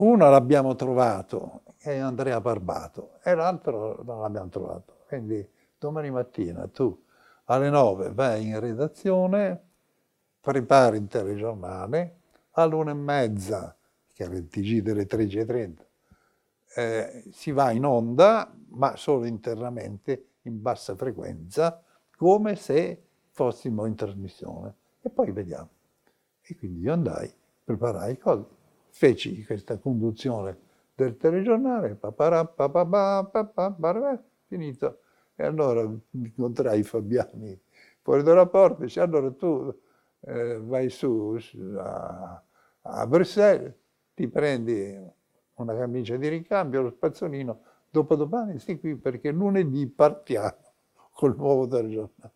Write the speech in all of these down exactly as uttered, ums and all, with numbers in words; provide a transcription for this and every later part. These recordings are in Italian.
Uno l'abbiamo trovato, è Andrea Barbato, e l'altro non l'abbiamo trovato. Quindi domani mattina tu alle nove vai in redazione, prepari il telegiornale, all'una e mezza, che era il T G delle tredici e trenta, eh, si va in onda, ma solo internamente, in bassa frequenza, come se fossimo in trasmissione. E poi vediamo. E quindi io andai, preparai cose, feci questa conduzione del telegiornale, paparà, papabà, papà, barabà, finito. E allora incontrai Fabiani fuori dalla porta e dice, allora tu eh, vai su, su a, a Bruxelles, ti prendi una camicia di ricambio, lo spazzolino, dopodomani stai qui perché lunedì partiamo col nuovo telegiornale.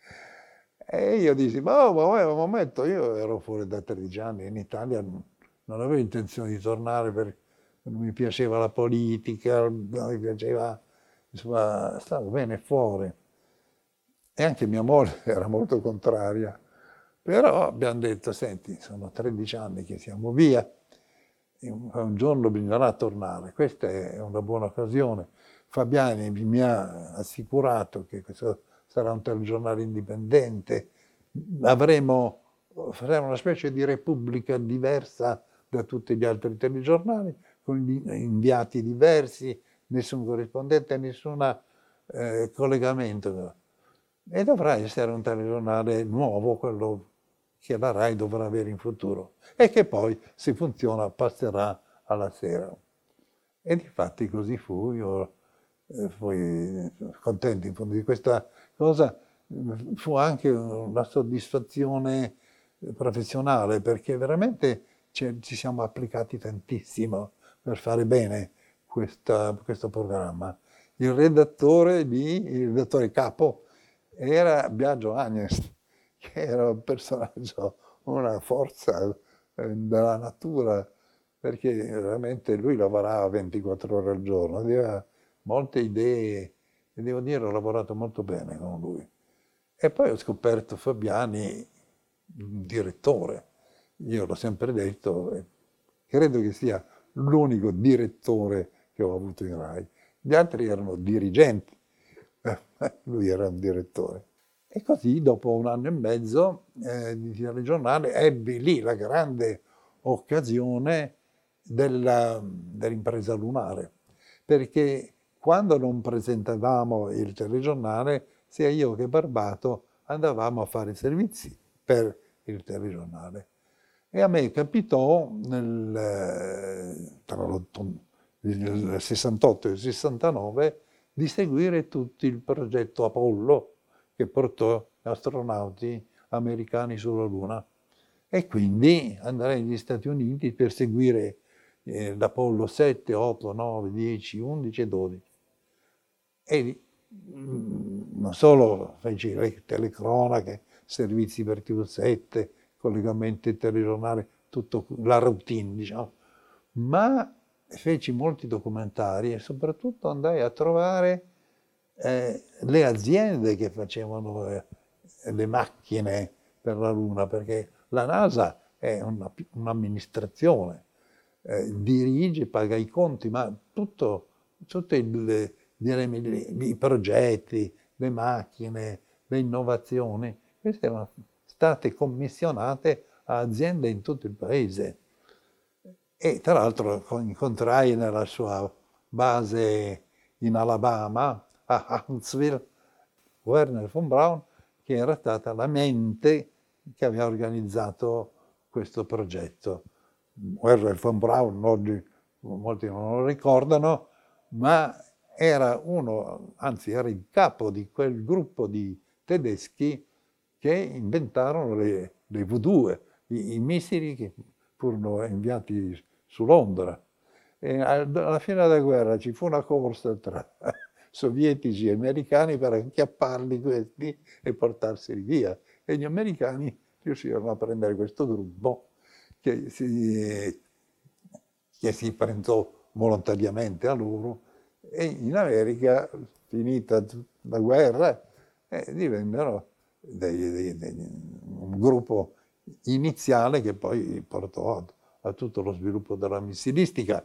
E io dissi, ma, oh, ma un momento, io ero fuori da tredici anni, in Italia non, non avevo intenzione di tornare perché non mi piaceva la politica, non mi piaceva, insomma, stavo bene fuori. E anche mia moglie era molto contraria. Però abbiamo detto, senti, sono tredici anni che siamo via, un, un giorno bisognerà tornare, questa è una buona occasione. Fabiani mi ha assicurato che questo sarà un telegiornale indipendente, avremo, faremo una specie di repubblica diversa da tutti gli altri telegiornali, con inviati diversi, nessun corrispondente, nessun eh, collegamento. E dovrà essere un telegiornale nuovo, quello che la RAI dovrà avere in futuro e che poi, se funziona, passerà alla sera. E difatti così fu, io eh, fui contento in fondo di questa cosa, fu anche una soddisfazione professionale perché veramente ci, ci siamo applicati tantissimo per fare bene questa, questo programma. Il redattore, lì, il redattore capo, era Biagio Agnes, che era un personaggio, una forza eh, della natura, perché veramente lui lavorava ventiquattro ore al giorno, aveva molte idee e devo dire ho lavorato molto bene con lui. E poi ho scoperto Fabiani, direttore. Io l'ho sempre detto, e credo che sia l'unico direttore che ho avuto in RAI. Gli altri erano dirigenti, lui era un direttore. E così, dopo un anno e mezzo eh, di telegiornale, ebbi lì la grande occasione della, dell'impresa lunare, perché quando non presentavamo il telegiornale, sia io che Barbato andavamo a fare servizi per il telegiornale. E a me capitò nel, tra il sessantotto e il sessantanove di seguire tutto il progetto Apollo che portò astronauti americani sulla Luna. E quindi andai negli Stati Uniti per seguire eh, l'Apollo sette, otto, nove, dieci, undici e dodici. E mh, non solo feci le telecronache, servizi per T V sette, collegamenti telegiornali, tutto la routine, diciamo, ma feci molti documentari e soprattutto andai a trovare eh, le aziende che facevano eh, le macchine per la Luna, perché la NASA è una, un'amministrazione, eh, dirige, paga i conti, ma tutto, tutti il, i progetti, le macchine, le innovazioni, queste erano state commissionate a aziende in tutto il paese. E tra l'altro incontrai nella sua base in Alabama, a Huntsville, Werner von Braun, che era stata la mente che aveva organizzato questo progetto. Werner von Braun oggi molti non lo ricordano, ma era uno, anzi era il capo di quel gruppo di tedeschi che inventarono le, le V due, i, i missili che furono inviati su Londra. E alla fine della guerra ci fu una corsa tra sovietici e americani per acchiapparli questi e portarseli via. E gli americani riuscirono a prendere questo gruppo che si, che si prendò volontariamente a loro e in America, finita la guerra, eh, divennero dei, dei, dei, un gruppo iniziale che poi portò a tutto lo sviluppo della missilistica.